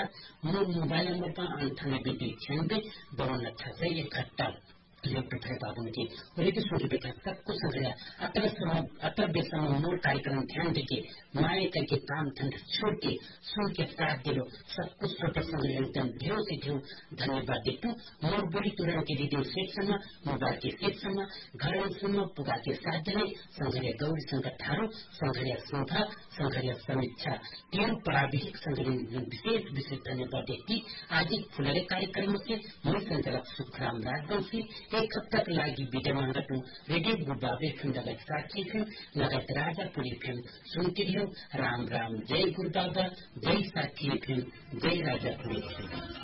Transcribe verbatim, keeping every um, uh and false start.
more mobile number पर अंठानब्बे दुई छियानब्बे बावन छ सय इकहत्तर लेफ्ट बाबुमती रेडियो सुनते बेटा सबको संग्रह अतर समय अतर बेसम मोर कार्यक्रम ध्यान देके माए करके काम धंधा छोड़ के सुन के साथ दिलो सबको श्रोता संग्रह एकदम ढेर से ढेर धन्यवाद देता मोर बोली तुरंत के रेडियो सेट समय मोबाइल के सेट समय घर समय पुगा के साथ दिने संग्रह गौरी संगत थारो संग्रह शोभा संग्रह समीक्षा तीन प्राविधिक संग्रह विशेष विशेष धन्यवाद देती आज एक फुलरे कार्यक्रम से मैं संचालक सुखराम राजवंशी एक हफ्ताको लागि बिदा माग्नु रेडियो गुरुबाबे खण्डलाई साथी फिल्म लगायत राजापुरी फिल्म सुन्दै थियो राम राम जय गुरुबाबा जय साथी फिल्म जय राजापुरी फिल्म